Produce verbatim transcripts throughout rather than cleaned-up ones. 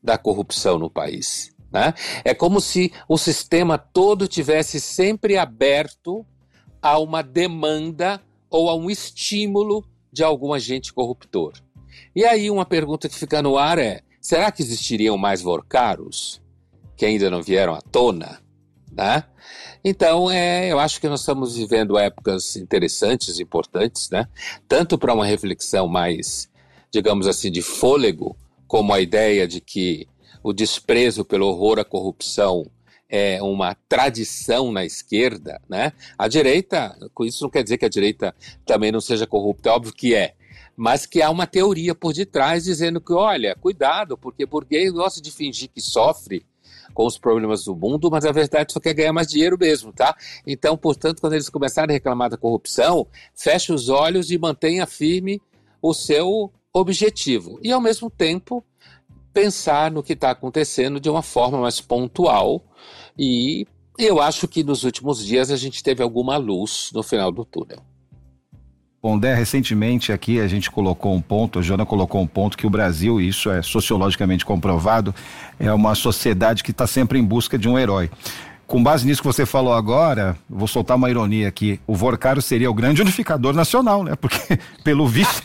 da corrupção no país, né? É como se o sistema todo tivesse sempre aberto a uma demanda ou a um estímulo de algum agente corruptor. E aí uma pergunta que fica no ar é, será que existiriam mais Vorcaros que ainda não vieram à tona, né? Então, é, eu acho que nós estamos vivendo épocas interessantes, importantes, né? Tanto para uma reflexão mais, digamos assim, de fôlego, como a ideia de que o desprezo pelo horror à corrupção é uma tradição na esquerda, né? A direita, com isso não quer dizer que a direita também não seja corrupta, é óbvio que é, mas que há uma teoria por detrás dizendo que, olha, cuidado, porque burguês gosta de fingir que sofre com os problemas do mundo, mas a verdade só quer ganhar mais dinheiro mesmo, tá? Então, portanto, quando eles começarem a reclamar da corrupção, feche os olhos e mantenha firme o seu objetivo. E, ao mesmo tempo, pensar no que está acontecendo de uma forma mais pontual. E eu acho que nos últimos dias a gente teve alguma luz no final do túnel. Pondé, recentemente aqui a gente colocou um ponto, a Joana colocou um ponto que o Brasil, e isso é sociologicamente comprovado, é uma sociedade que está sempre em busca de um herói. Com base nisso que você falou agora, vou soltar uma ironia aqui, o Vorcaro seria o grande unificador nacional, né? Porque, pelo visto...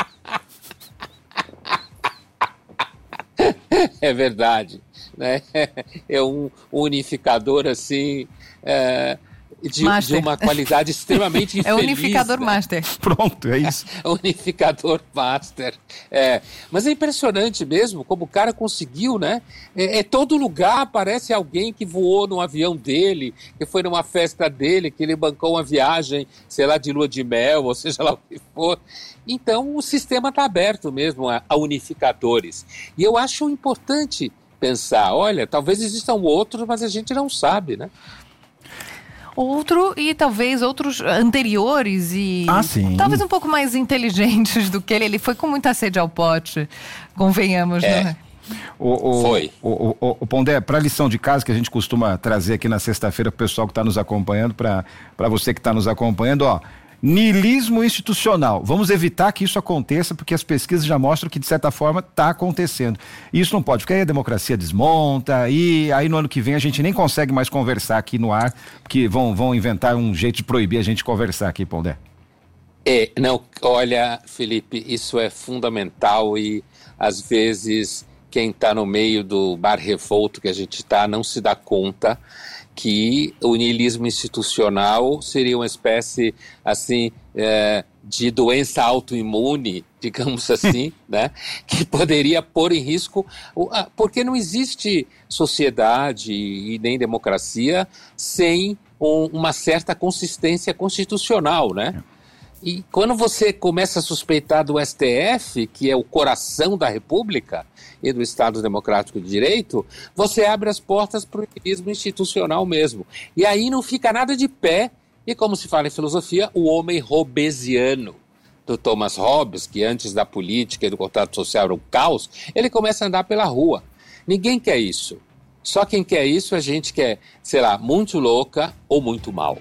É verdade, né? É um unificador assim... É... De, de uma qualidade extremamente infeliz. É unificador, né? Master. Pronto, é isso. É, unificador master. É, mas é impressionante mesmo como o cara conseguiu, né? É, é todo lugar aparece alguém que voou no avião dele, que foi numa festa dele, que ele bancou uma viagem, sei lá, de lua de mel, ou seja lá o que for. Então o sistema está aberto mesmo a, a unificadores. E eu acho importante pensar, olha, talvez existam outros, mas a gente não sabe, né? Outro e talvez outros anteriores e ah, sim. talvez um pouco mais inteligentes do que ele. Ele foi com muita sede ao pote, convenhamos, é. né? O, o, foi. O, o, o Pondé, para a lição de casa que a gente costuma trazer aqui na sexta-feira para o pessoal que está nos acompanhando, para você que está nos acompanhando, ó, niilismo institucional. Vamos evitar que isso aconteça, porque as pesquisas já mostram que, de certa forma, está acontecendo. E isso não pode, porque aí a democracia desmonta, e aí no ano que vem a gente nem consegue mais conversar aqui no ar, porque vão, vão inventar um jeito de proibir a gente conversar aqui, Pondé. É, não, olha, Felipe, isso é fundamental e, às vezes, quem está no meio do bar revolto que a gente está não se dá conta que o niilismo institucional seria uma espécie, assim, é, de doença autoimune, digamos assim, né? Que poderia pôr em risco, porque não existe sociedade e nem democracia sem um, uma certa consistência constitucional, né? E quando você começa a suspeitar do S T F, que é o coração da República e do Estado Democrático de Direito, você abre as portas para o niilismo institucional mesmo. E aí não fica nada de pé, e como se fala em filosofia, o homem hobbesiano do Thomas Hobbes, que antes da política e do contrato social era um caos, ele começa a andar pela rua. Ninguém quer isso. Só quem quer isso é gente que é, sei lá, muito louca ou muito mal.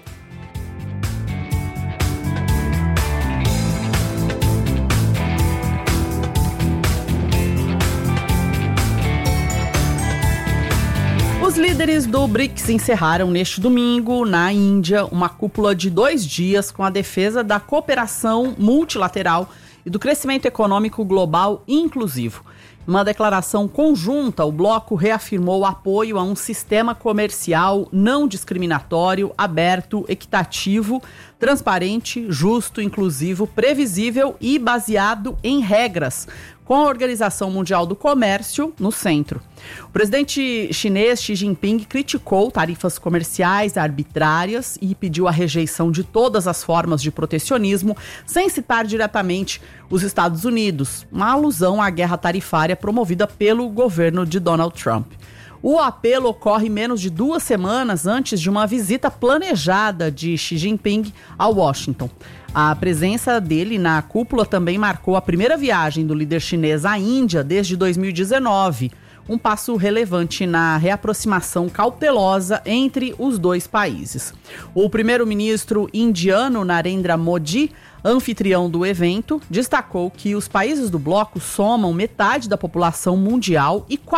Os líderes do BRICS encerraram neste domingo, na Índia, uma cúpula de dois dias com a defesa da cooperação multilateral e do crescimento econômico global inclusivo. Em uma declaração conjunta, o bloco reafirmou o apoio a um sistema comercial não discriminatório, aberto, equitativo, transparente, justo, inclusivo, previsível e baseado em regras, com a Organização Mundial do Comércio no centro. O presidente chinês Xi Jinping criticou tarifas comerciais arbitrárias e pediu a rejeição de todas as formas de protecionismo, sem citar diretamente os Estados Unidos, uma alusão à guerra tarifária promovida pelo governo de Donald Trump. O apelo ocorre menos de duas semanas antes de uma visita planejada de Xi Jinping a Washington. A presença dele na cúpula também marcou a primeira viagem do líder chinês à Índia desde dois mil e dezenove, um passo relevante na reaproximação cautelosa entre os dois países. O primeiro-ministro indiano Narendra Modi, anfitrião do evento, destacou que os países do bloco somam metade da população mundial e